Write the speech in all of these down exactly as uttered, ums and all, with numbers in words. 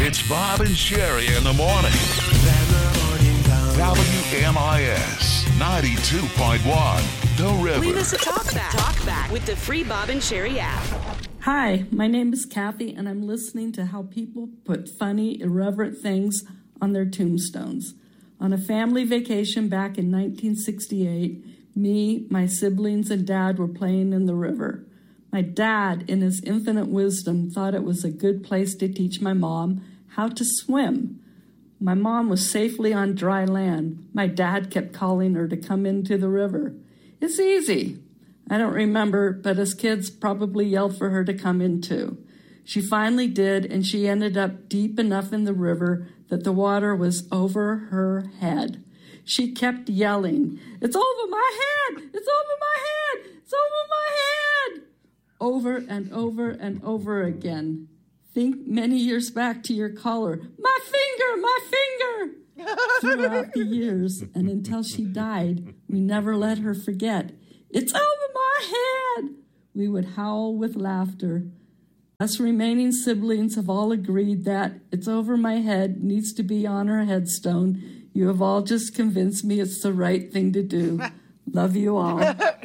It's Bob and Sherry in the morning. W M I S ninety-two point one, The River. Leave us a talk back. Talk back with the free Bob and Sherry app. Hi, my name is Kathy, and I'm listening to how people put funny, irreverent things on their tombstones. On a family vacation back in nineteen sixty-eight, me, my siblings, and Dad were playing in the river. My dad, in his infinite wisdom, thought it was a good place to teach my mom how to swim. My mom was safely on dry land. My dad kept calling her to come into the river. It's easy. I don't remember, but as kids probably yelled for her to come in too. She finally did, and she ended up deep enough in the river that the water was over her head. She kept yelling, "It's over my head! It's over my head! It's over my head!" Over and over and over again. Think many years back to your caller, "My finger, my finger!" Throughout the years, and until she died, we never let her forget, "It's over my head!" We would howl with laughter. Us remaining siblings have all agreed that "It's over my head" needs to be on her headstone. You have all just convinced me it's the right thing to do. Love you all.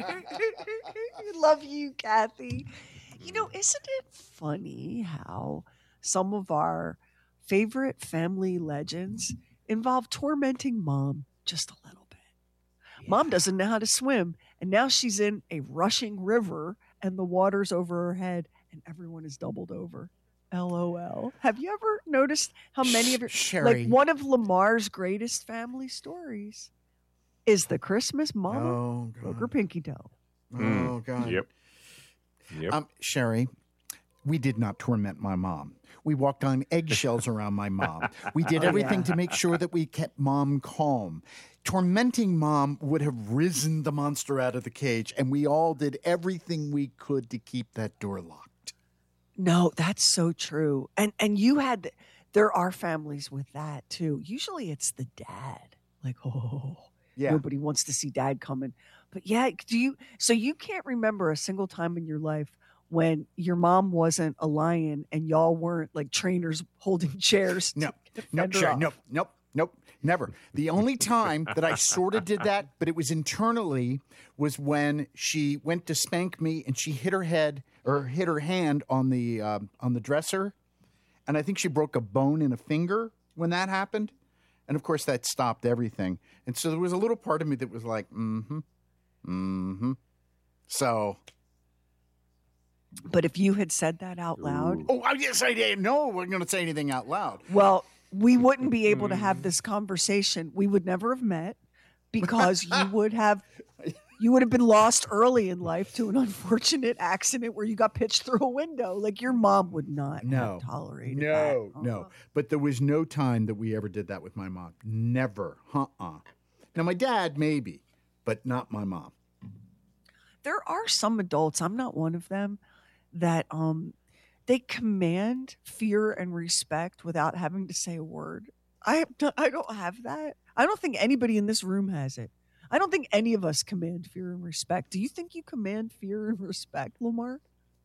Love you, Kathy. You know, isn't it funny how some of our favorite family legends involve tormenting mom just a little bit? Yeah. Mom doesn't know how to swim, and now she's in a rushing river, and the water's over her head, and everyone is doubled over. L O L. Have you ever noticed how many of your... Sherry. Like, one of Lamar's greatest family stories is the Christmas mama Oh, broke her pinky toe. Oh, God. Yep. Yep. Um, Sherry, we did not torment my mom. We walked on eggshells around my mom. We did Oh, everything yeah. to make sure that we kept mom calm. Tormenting mom would have risen the monster out of the cage, and we all did everything we could to keep that door locked. No, that's so true. And and you had, there are families with that too. Usually it's the dad. Like, oh, Yeah. nobody wants to see dad coming. But yeah, do you, so you can't remember a single time in your life when your mom wasn't a lion and y'all weren't like trainers holding chairs? No, to no, fend her sure, off? nope, nope, nope, never. The only time that I sort of did that, but it was internally, was when she went to spank me and she hit her head or hit her hand on the uh, on the dresser, and I think she broke a bone in a finger when that happened, and of course that stopped everything. And so there was a little part of me that was like, mm-hmm, mm-hmm. So. But if you had said that out loud, Oh, yes, I did. No, we're going to say anything out loud. well, we wouldn't be able to have this conversation. We would never have met because you would have you would have been lost early in life to an unfortunate accident where you got pitched through a window. Like your mom would not No, have tolerated no, that. no. Uh-uh. But there was no time that we ever did that with my mom. Never. Uh-uh. Now, my dad, maybe, but not my mom. There are some adults, I'm not one of them, that um they command fear and respect without having to say a word. I I don't have that. I don't think anybody in this room has it. I don't think any of us command fear and respect. Do you think you command fear and respect, Lamar?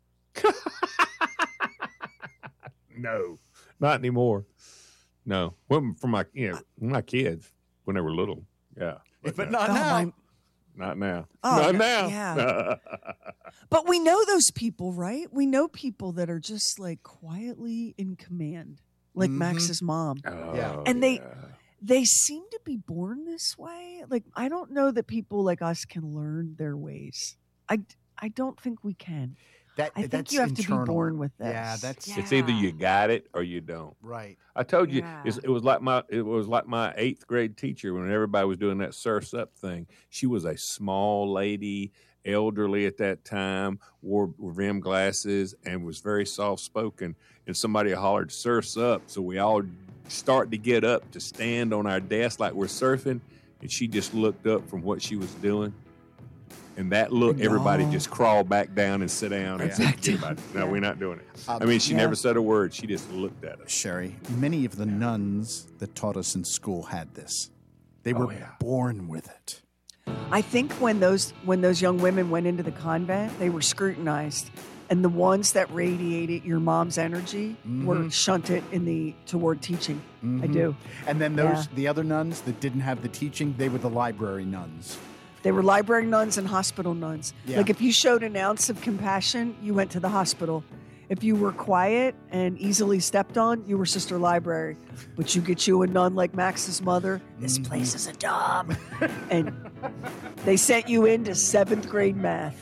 No, not anymore. No, well, for my you know my kids when they were little, yeah, But no, not Oh, now. my- not now, Oh, not no, now. yeah. But we know those people, right? We know people that are just like quietly in command, like Mhm. Max's mom. Oh, Yeah. And they- yeah. They seem to be born this way. Like, I don't know that people like us can learn their ways. I, I don't think we can. That, I think that's you have to internal. be born with this. Yeah, that's Yeah. It's either you got it or you don't. right. I told you Yeah. it's, it was like my it was like my eighth grade teacher when everybody was doing that surfs up thing. She was a small lady, elderly at that time, wore rim glasses, and was very soft spoken. And somebody hollered "surfs up," so we all started to get up to stand on our desk like we're surfing. And she just looked up from what she was doing. And that look, everybody No. just crawled back down and sit down and Yeah. said, "Forget about it. No, Yeah. we're not doing it." Uh, I mean, she Yeah. never said a word. She just looked at us. Sherry, many of the nuns that taught us in school had this. They were Oh, yeah. born with it. I think when those when those young women went into the convent, they were scrutinized and the ones that radiated your mom's energy Mhm. were shunted in the toward teaching. I Mhm. do. And then those, Yeah. the other nuns that didn't have the teaching, they were the library nuns. They were library nuns and hospital nuns. Yeah. Like if you showed an ounce of compassion, you went to the hospital. If you were quiet and easily stepped on, you were Sister Library. But you get you a nun like Max's mother, this place is a dump. And they sent you into seventh grade math.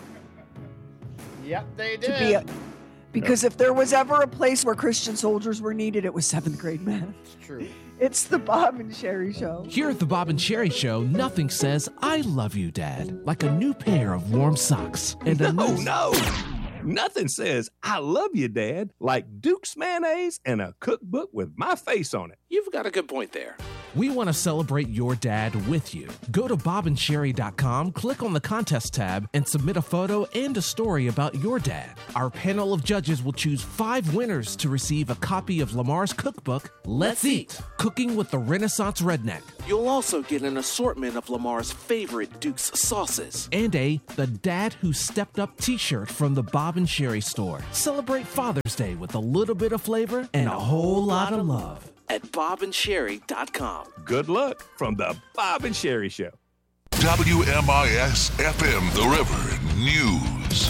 Yep, they To be a, because if there was ever a place where Christian soldiers were needed, it was seventh grade math. It's true. It's the Bob and Sherry Show. Here at the Bob and Sherry Show, nothing says I love you, Dad, like a new pair of warm socks. And a No, new... no. Nothing says I love you, Dad, like Duke's mayonnaise and a cookbook with my face on it. You've got a good point there. We want to celebrate your dad with you. Go to bob and sherry dot com, click on the contest tab, and submit a photo and a story about your dad. Our panel of judges will choose five winners to receive a copy of Lamar's cookbook, Let's Eat, Cooking with the Renaissance Redneck, You'll also get an assortment of Lamar's favorite Duke's sauces. and a The Dad Who Stepped Up t-shirt from the Bob and Sherry store. Celebrate Father's Day with a little bit of flavor and a whole lot of love. At bob and sherry dot com. Good luck from the Bob and Sherry Show. W M I S F M The River News.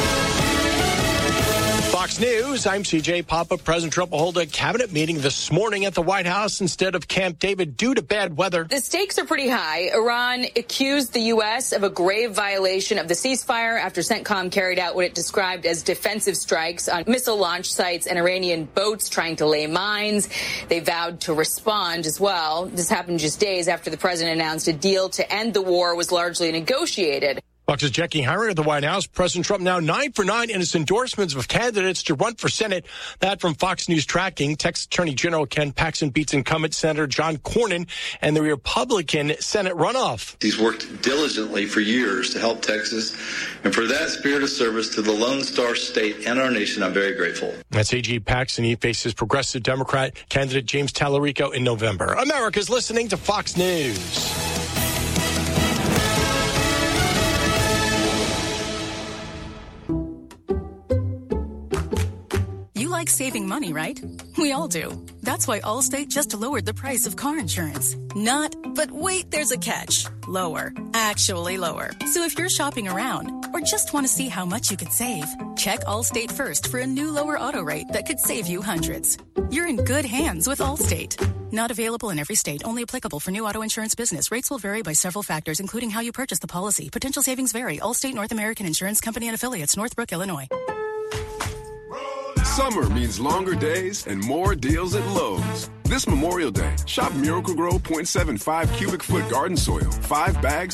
Fox News, I'm C J Papa. President Trump will hold a cabinet meeting this morning at the White House instead of Camp David due to bad weather. The stakes are pretty high. Iran accused the U S of a grave violation of the ceasefire after CENTCOM carried out what it described as defensive strikes on missile launch sites and Iranian boats trying to lay mines. They vowed to respond as well. This happened just days after the president announced a deal to end the war was largely negotiated. Fox's Jackie Heiner at the White House. President Trump now nine for nine in his endorsements of candidates to run for Senate. That from Fox News Tracking. Texas Attorney General Ken Paxton beats incumbent Senator John Cornyn and the Republican Senate runoff. He's worked diligently for years to help Texas, and for that spirit of service to the Lone Star State and our nation, I'm very grateful. That's A G Paxton. He faces progressive Democrat candidate James Tallarico in November. America's listening to Fox News. You like saving money, right? We all do. That's why Allstate just lowered the price of car insurance. Not, but wait, there's a catch. Lower. Actually lower. So if you're shopping around or just want to see how much you could save, check Allstate first for a new lower auto rate that could save you hundreds. You're in good hands with Allstate. Not available in every state. Only applicable for new auto insurance business. Rates will vary by several factors, including how you purchase the policy. Potential savings vary. Allstate North American Insurance Company and Affiliates, Northbrook, Illinois. Summer means longer days and more deals at Lowe's. This Memorial Day, shop Miracle-Gro point seven five cubic foot garden soil, five bags